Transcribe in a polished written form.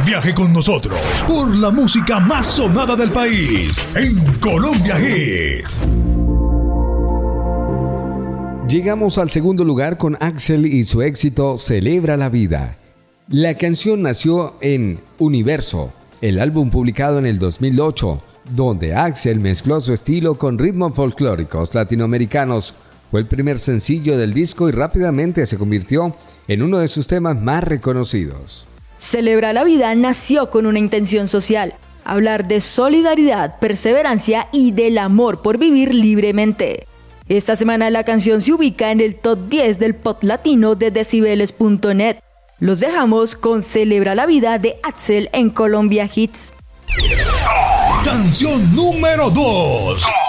Viaje con nosotros por la música más sonada del país en Colombia Hits. Llegamos al segundo lugar con Axel y su éxito Celebra la Vida. La canción nació en Universo, el álbum publicado en el 2008, donde Axel mezcló su estilo con ritmos folclóricos latinoamericanos. Fue el primer sencillo del disco y rápidamente se convirtió en uno de sus temas más reconocidos. Celebra la Vida nació con una intención social: hablar de solidaridad, perseverancia y del amor por vivir libremente. Esta semana la canción se ubica en el top 10 del pop latino de Decibeles.net. Los dejamos con Celebra la Vida de Axel en Colombia Hits. Canción número 2.